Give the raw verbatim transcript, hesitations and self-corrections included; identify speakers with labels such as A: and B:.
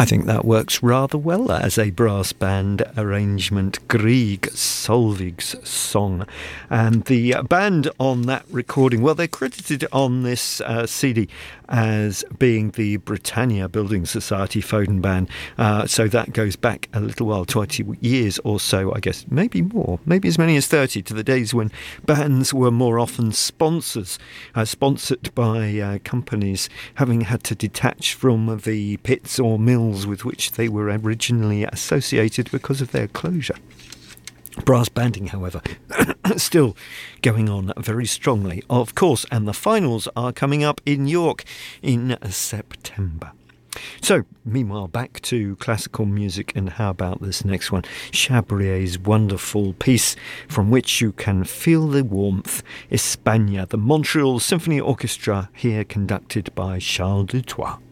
A: I think that works rather well as a brass band arrangement. Grieg Solvig's song. And the band on that recording, well, they're credited on this uh, C D as being the Britannia Building Society Foden band. Uh, so that goes back a little while, twenty years or so, I guess, maybe more, maybe as many as thirty, to the days when bands were more often sponsors, uh, sponsored by uh, companies having had to detach from the pits or mills with which they were originally associated because of their closure. Brass banding, however, still going on very strongly, of course, and the finals are coming up in York in September. So, meanwhile, back to classical music, and how about this next one? Chabrier's wonderful piece from which you can feel the warmth, España, the Montreal Symphony Orchestra, here conducted by Charles Dutoit.